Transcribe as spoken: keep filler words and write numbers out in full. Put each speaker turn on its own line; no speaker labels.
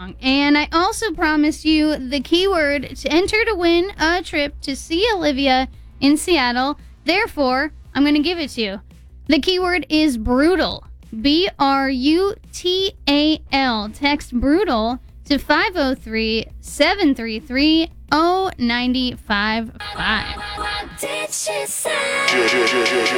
wrong. And I also promised you the keyword to enter to win a trip to see Olivia in Seattle. Therefore, I'm going to give it to you. The keyword is brutal. B R U T A L. Text brutal to five oh three, seven three three, oh nine five five.